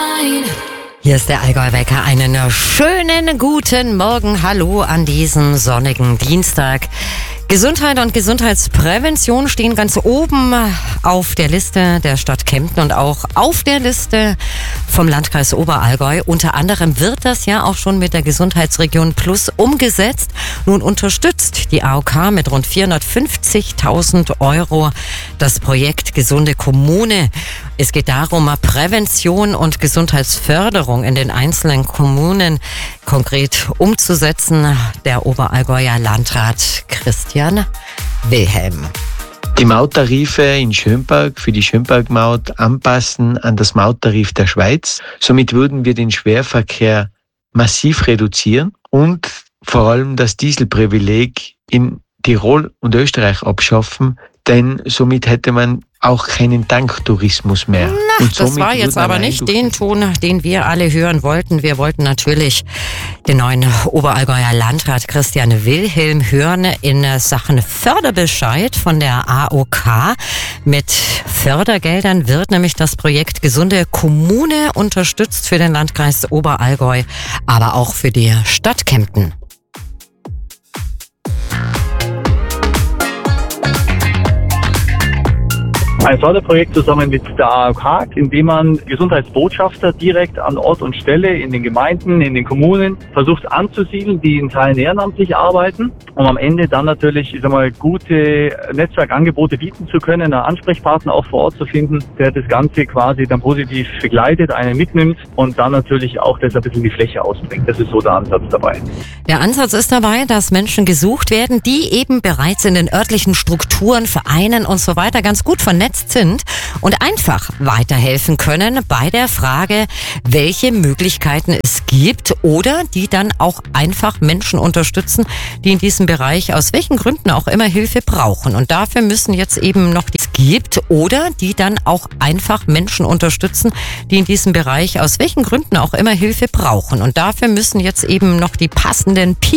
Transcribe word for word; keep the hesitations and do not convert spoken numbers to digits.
Hier ist der Allgäu-Wecker. Einen schönen guten Morgen. Hallo an diesem sonnigen Dienstag. Gesundheit und Gesundheitsprävention stehen ganz oben auf der Liste der Stadt Kempten und auch auf der Liste vom Landkreis Oberallgäu. Unter anderem wird das ja auch schon mit der Gesundheitsregion Plus umgesetzt. Nun unterstützt die A O K mit rund vierhundertfünfzigtausend Euro das Projekt Gesunde Kommune. Es geht darum, Prävention und Gesundheitsförderung in den einzelnen Kommunen konkret umzusetzen. Der Oberallgäuer Landrat Christian Wilhelm. Die Mauttarife in Schönberg für die Schönberg-Maut anpassen an das Mauttarif der Schweiz. Somit würden wir den Schwerverkehr massiv reduzieren und vor allem das Dieselprivileg in Tirol und Österreich abschaffen, denn somit hätte man auch keinen Tanktourismus mehr. Na, und das war jetzt aber nicht den Ton, den wir alle hören wollten. Wir wollten natürlich den neuen Oberallgäuer Landrat Christian Wilhelm hören in Sachen Förderbescheid von der A O K. Mit Fördergeldern wird nämlich das Projekt Gesunde Kommune unterstützt für den Landkreis Oberallgäu, aber auch für die Stadt Kempten. Ein Förderprojekt zusammen mit der A O K, in dem man Gesundheitsbotschafter direkt an Ort und Stelle in den Gemeinden, in den Kommunen versucht anzusiedeln, die in Teilen ehrenamtlich arbeiten, um am Ende dann natürlich, ich sag mal, gute Netzwerkangebote bieten zu können, einen Ansprechpartner auch vor Ort zu finden, der das Ganze quasi dann positiv begleitet, einen mitnimmt und dann natürlich auch das ein bisschen in die Fläche ausbringt. Das ist so der Ansatz dabei. Der Ansatz ist dabei, dass Menschen gesucht werden, die eben bereits in den örtlichen Strukturen, Vereinen und so weiter ganz gut vernetzt sind und einfach weiterhelfen können bei der Frage, welche Möglichkeiten es gibt oder die dann auch einfach Menschen unterstützen, die in diesem Bereich aus welchen Gründen auch immer Hilfe brauchen. Und dafür müssen jetzt eben noch die es gibt oder die dann auch einfach Menschen unterstützen, die in diesem Bereich aus welchen Gründen auch immer Hilfe brauchen. Und dafür müssen jetzt eben noch die passenden